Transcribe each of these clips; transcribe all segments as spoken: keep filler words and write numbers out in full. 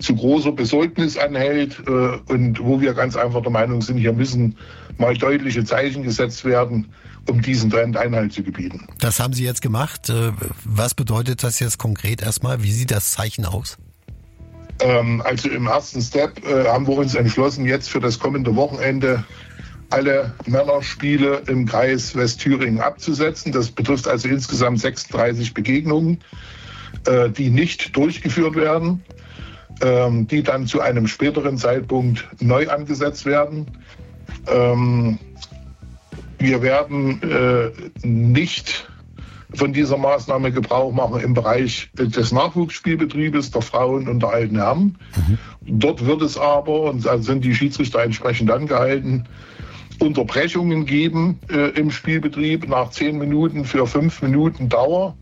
zu großer Besorgnis anhält äh, und wo wir ganz einfach der Meinung sind, hier müssen mal deutliche Zeichen gesetzt werden, um diesen Trend Einhalt zu gebieten. Das haben Sie jetzt gemacht. Was bedeutet das jetzt konkret erstmal? Wie sieht das Zeichen aus? Ähm, also im ersten Step äh, haben wir uns entschlossen, jetzt für das kommende Wochenende alle Männerspiele im Kreis Westthüringen abzusetzen. Das betrifft also insgesamt sechsunddreißig Begegnungen, äh, die nicht durchgeführt werden, ähm, die dann zu einem späteren Zeitpunkt neu angesetzt werden. Ähm, wir werden äh, nicht von dieser Maßnahme Gebrauch machen im Bereich des Nachwuchsspielbetriebes der Frauen und der alten Herren. Mhm. Dort wird es aber, und da sind die Schiedsrichter entsprechend angehalten, Unterbrechungen geben äh, im Spielbetrieb nach zehn Minuten für fünf Minuten Dauer,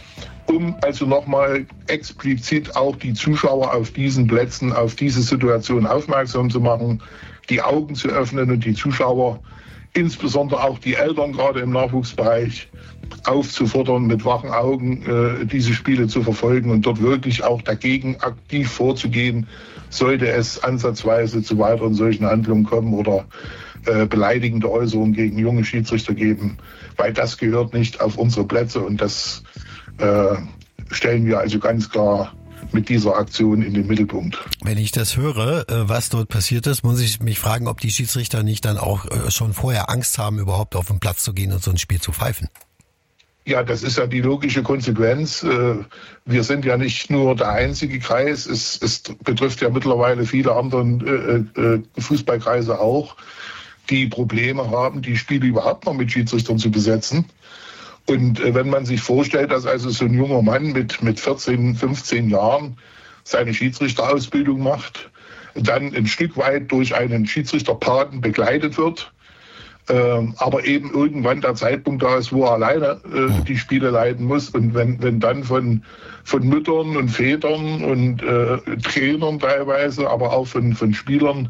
um also nochmal explizit auch die Zuschauer auf diesen Plätzen, auf diese Situation aufmerksam zu machen, die Augen zu öffnen und die Zuschauer, insbesondere auch die Eltern gerade im Nachwuchsbereich, aufzufordern, mit wachen Augen äh, diese Spiele zu verfolgen und dort wirklich auch dagegen aktiv vorzugehen, sollte es ansatzweise zu weiteren solchen Handlungen kommen oder äh, beleidigende Äußerungen gegen junge Schiedsrichter geben, weil das gehört nicht auf unsere Plätze und das äh, stellen wir also ganz klar mit dieser Aktion in den Mittelpunkt. Wenn ich das höre, was dort passiert ist, muss ich mich fragen, ob die Schiedsrichter nicht dann auch schon vorher Angst haben, überhaupt auf den Platz zu gehen und so ein Spiel zu pfeifen. Ja, das ist ja die logische Konsequenz. Wir sind ja nicht nur der einzige Kreis, es, es betrifft ja mittlerweile viele andere Fußballkreise auch, die Probleme haben, die Spiele überhaupt noch mit Schiedsrichtern zu besetzen. Und äh, wenn man sich vorstellt, dass also so ein junger Mann mit, mit vierzehn, fünfzehn Jahren seine Schiedsrichterausbildung macht, dann ein Stück weit durch einen Schiedsrichterpaten begleitet wird, äh, aber eben irgendwann der Zeitpunkt da ist, wo er alleine äh, die Spiele leiten muss. Und wenn, wenn dann von, von Müttern und Vätern und äh, Trainern teilweise, aber auch von, von Spielern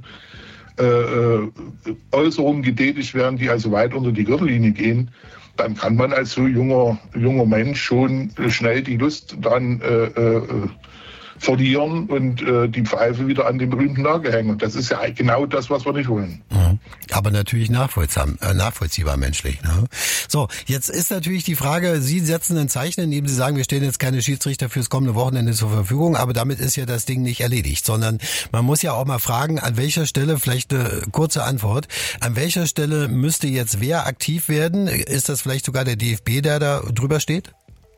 äh, Äußerungen getätigt werden, die also weit unter die Gürtellinie gehen, dann kann man als so junger, junger Mensch schon schnell die Lust dann äh, äh, verlieren und äh, die Pfeife wieder an den berühmten Nagel hängen. Und das ist ja genau das, was wir nicht wollen. Mhm. Aber natürlich nachvollziehbar, äh, nachvollziehbar menschlich. Ne? So, jetzt ist natürlich die Frage, Sie setzen ein Zeichen, indem Sie sagen, wir stellen jetzt keine Schiedsrichter fürs kommende Wochenende zur Verfügung, aber damit ist ja das Ding nicht erledigt, sondern man muss ja auch mal fragen, an welcher Stelle, vielleicht eine kurze Antwort, an welcher Stelle müsste jetzt wer aktiv werden? Ist das vielleicht sogar der D F B, der da drüber steht?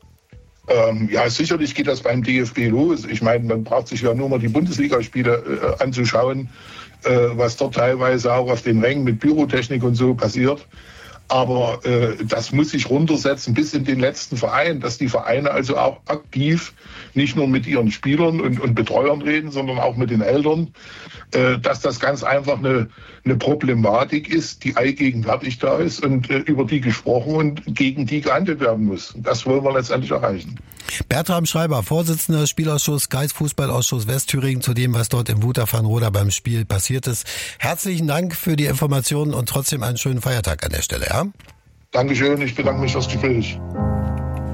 Ähm, ja, sicherlich geht das beim D F B los. Ich meine, man braucht sich ja nur mal die Bundesligaspiele äh, anzuschauen, äh, was dort teilweise auch auf den Rängen mit Pyrotechnik und so passiert. Aber äh, das muss sich runtersetzen bis in den letzten Verein, dass die Vereine also auch aktiv nicht nur mit ihren Spielern und, und Betreuern reden, sondern auch mit den Eltern, äh, dass das ganz einfach eine, eine Problematik ist, die allgegenwärtig da ist und äh, über die gesprochen und gegen die gehandelt werden muss. Das wollen wir letztendlich erreichen. Bertram Schreiber, Vorsitzender des Spielausschuss, Kreisfußballausschuss Westthüringen, zu dem, was dort im Wutach-Van-Roda beim Spiel passiert ist. Herzlichen Dank für die Informationen und trotzdem einen schönen Feiertag an der Stelle. Ja? Dankeschön, ich bedanke mich fürs Gespräch.